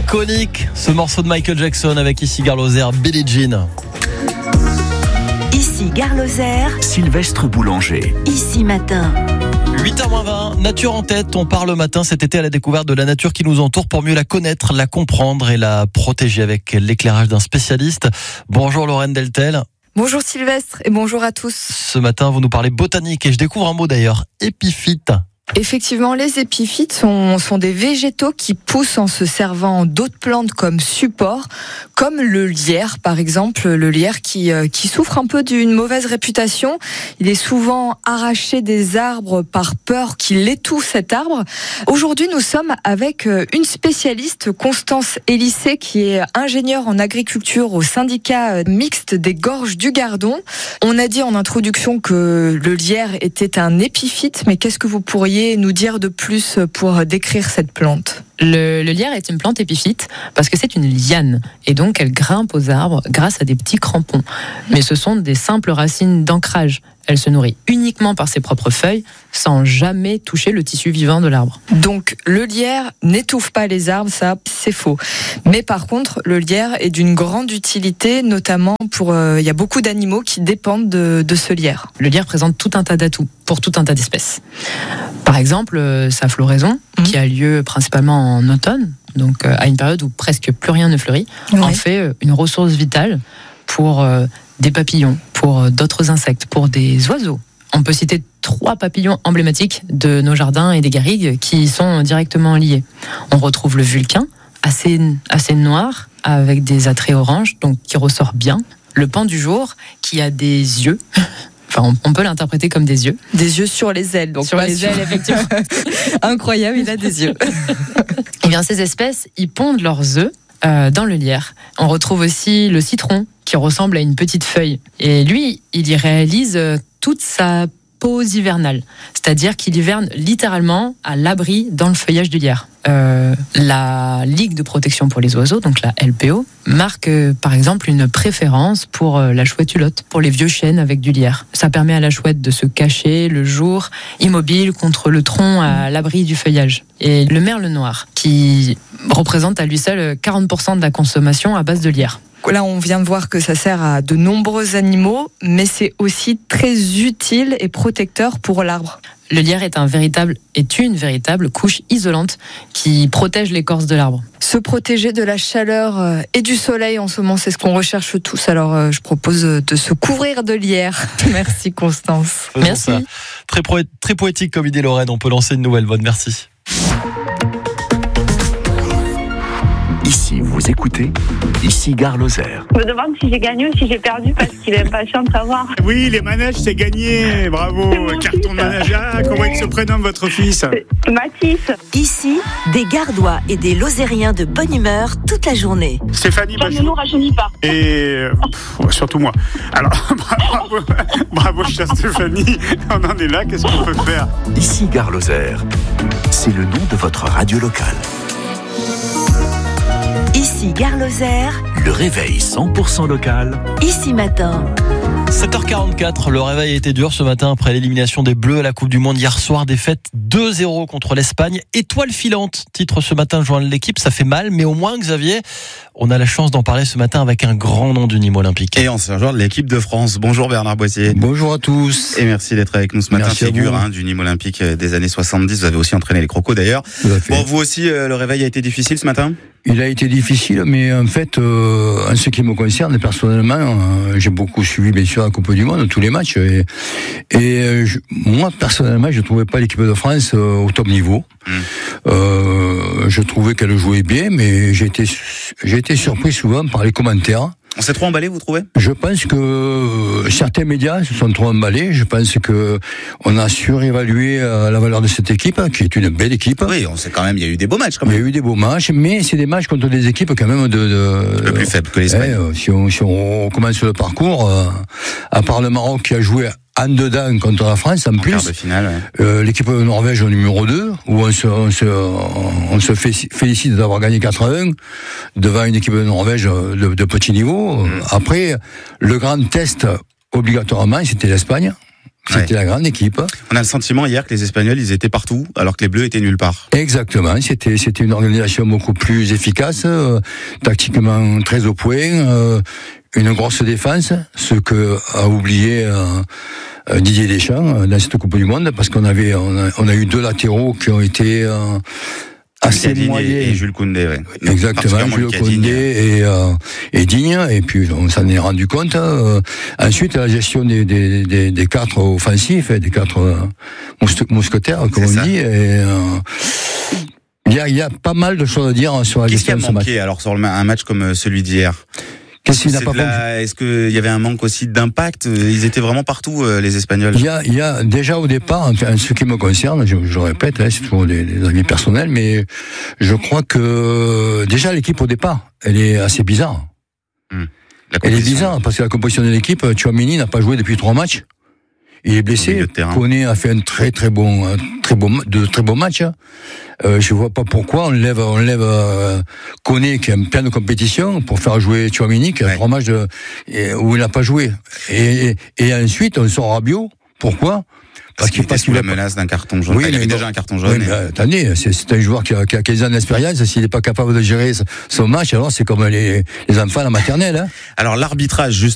Iconique, ce morceau de Michael Jackson avec ici Gare Lozère, Billie Jean. Ici Gare Lozère, Sylvestre Boulanger. Ici Matin. 8h20, nature en tête, on part le matin cet été à la découverte de la nature qui nous entoure pour mieux la connaître, la comprendre et la protéger avec l'éclairage d'un spécialiste. Bonjour Lorraine Deltel. Bonjour Sylvestre et bonjour à tous. Ce matin, vous nous parlez botanique et je découvre un mot d'ailleurs, épiphyte. Effectivement, les épiphytes sont des végétaux qui poussent en se servant d'autres plantes comme support, comme le lierre par exemple, le lierre qui souffre un peu d'une mauvaise réputation. Il est souvent arraché des arbres par peur qu'il étouffe cet arbre. Aujourd'hui, nous sommes avec une spécialiste, Constance Élissé, qui est ingénieure en agriculture au syndicat mixte des Gorges du Gardon. On a dit en introduction que le lierre était un épiphyte, mais qu'est-ce que vous pourriez nous dire de plus pour décrire cette plante ? Le lierre est une plante épiphyte parce que c'est une liane et donc elle grimpe aux arbres grâce à des petits crampons. Mais ce sont des simples racines d'ancrage. Elle se nourrit uniquement par ses propres feuilles sans jamais toucher le tissu vivant de l'arbre. Donc le lierre n'étouffe pas les arbres, ça c'est faux. Mais par contre, le lierre est d'une grande utilité, notamment pour il y a beaucoup d'animaux qui dépendent de ce lierre. Le lierre présente tout un tas d'atouts pour tout un tas d'espèces. Par exemple, sa floraison, qui a lieu principalement en automne, donc à une période où presque plus rien ne fleurit, en fait une ressource vitale pour des papillons, pour d'autres insectes, pour des oiseaux. On peut citer 3 papillons emblématiques de nos jardins et des garrigues qui y sont directement liés. On retrouve le vulcain, assez noir, avec des attraits orange, donc qui ressort bien. Le paon du jour, qui a des yeux. Enfin, on peut l'interpréter comme des yeux. Des yeux sur les ailes. Donc sur les ailes, effectivement. Incroyable, il a des yeux. Eh bien, ces espèces, ils pondent leurs œufs dans le lierre. On retrouve aussi le citron, qui ressemble à une petite feuille. Et lui, il y réalise toute sa pause hivernale. C'est-à-dire qu'il hiverne littéralement à l'abri dans le feuillage du lierre. La Ligue de protection pour les oiseaux, donc la LPO, marque par exemple une préférence pour la chouette hulotte, pour les vieux chênes avec du lierre. Ça permet à la chouette de se cacher le jour, immobile contre le tronc à l'abri du feuillage. Et le merle noir, qui représente à lui seul 40% de la consommation à base de lierre. Là, on vient de voir que ça sert à de nombreux animaux, mais c'est aussi très utile et protecteur pour l'arbre. Le lierre est une véritable couche isolante qui protège l'écorce de l'arbre. Se protéger de la chaleur et du soleil en ce moment, c'est ce qu'on recherche tous. Alors, je propose de se couvrir de lierre. Merci Constance. Merci. Très poétique comme idée Lorraine, on peut lancer une nouvelle bonne, merci. Ici, vous écoutez, ici Gare Lozère. Je me demande si j'ai gagné ou si j'ai perdu parce qu'il est impatient de savoir. Oui, les manèges, c'est gagné. Bravo. Carton de manège. Ah, comment il se prénomme votre fils ? Mathis. Ici, des Gardois et des Lozériens de bonne humeur toute la journée. Stéphanie. Ça ne nous rajeunit pas. Et surtout moi. Alors, bravo chère Stéphanie. On en est là, qu'est-ce qu'on peut faire ? Ici Gare Lozère. C'est le nom de votre radio locale. Ici Gare Lozère, Le réveil 100% local. Ici Matin. 7h44, le réveil a été dur ce matin après l'élimination des Bleus à la Coupe du Monde hier soir, défaite 2-0 contre l'Espagne. Étoile filante, titre ce matin joindre l'équipe, ça fait mal, mais au moins Xavier, on a la chance d'en parler ce matin avec un grand nom du Nîmes olympique. Et ancien joueur de l'équipe de France. Bonjour Bernard Boissier. Bonjour à tous. Et merci d'être avec nous ce matin, merci figure du Nîmes olympique des années 70. Vous avez aussi entraîné les Crocos d'ailleurs. Bon, vous aussi, le réveil a été difficile ce matin ? Il a été difficile, mais en fait, en ce qui me concerne, personnellement, j'ai beaucoup suivi, bien sûr, la Coupe du Monde, tous les matchs. Moi, personnellement, je ne trouvais pas l'équipe de France au top niveau. Je trouvais qu'elle jouait bien, mais j'ai été surpris souvent par les commentaires. On s'est trop emballé, vous trouvez ? Je pense que certains médias se sont trop emballés. Je pense que on a surévalué la valeur de cette équipe, qui est une belle équipe. Oui, on sait quand même, il y a eu des beaux matchs quand même. Il y a eu des beaux matchs, mais c'est des matchs contre des équipes quand même de plus faibles que l'Espagne. Si on commence le parcours, à part le Maroc qui a joué en dedans contre la France en plus. Quart de finale, ouais. L'équipe de Norvège au numéro 2, où on se félicite d'avoir gagné 4-1 devant une équipe de Norvège de petit niveau. Après, le grand test obligatoirement, c'était l'Espagne. C'était la grande équipe. On a le sentiment hier que les Espagnols, ils étaient partout, alors que les Bleus étaient nulle part. Exactement. C'était une organisation beaucoup plus efficace, tactiquement très au point, une grosse défense, ce que a oublié Didier Deschamps dans cette Coupe du Monde, parce qu'on a eu 2 latéraux qui ont été assez moyens. Et Jules Koundé, ouais. Exactement, Jules Koundé et Digne, et puis on s'en est rendu compte. Ensuite, la gestion des 4 offensifs, des 4 mousquetaires, comme on dit. Il y a pas mal de choses à dire sur la gestion de ce match. Qu'est-ce qui a manqué alors sur un match comme celui d'hier? Est-ce qu'il y avait un manque aussi d'impact? Ils étaient vraiment partout, les Espagnols. Il y a déjà au départ, enfin, ce qui me concerne, je le répète, c'est toujours des avis personnels, mais je crois que déjà l'équipe au départ, elle est assez bizarre. Elle est bizarre parce que la composition de l'équipe, Tchouaméni n'a pas joué depuis 3 matchs. Il est blessé. Koné a fait un très bons matchs. Je vois pas pourquoi on lève Koné qui est plein de compétition pour faire jouer Tchouaméni qui a 3 matchs où il n'a pas joué. Et ensuite on sort Rabiot. Pourquoi? Parce qu'il était sous la menace d'un carton jaune. Il avait déjà un carton jaune. Oui, attendez, c'est un joueur qui a 15 ans d'expérience. S'il n'est pas capable de gérer son match, alors c'est comme les enfants à la maternelle. Alors l'arbitrage, justement.